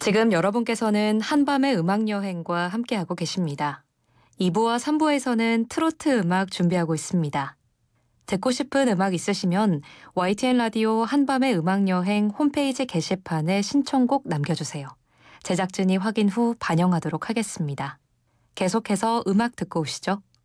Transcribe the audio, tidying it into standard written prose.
지금 여러분께서는 한밤의 음악여행과 함께하고 계십니다. 2부와 3부에서는 트로트 음악 준비하고 있습니다. 듣고 싶은 음악 있으시면 YTN 라디오 한밤의 음악여행 홈페이지 게시판에 신청곡 남겨주세요. 제작진이 확인 후 반영하도록 하겠습니다. 계속해서 음악 듣고 오시죠.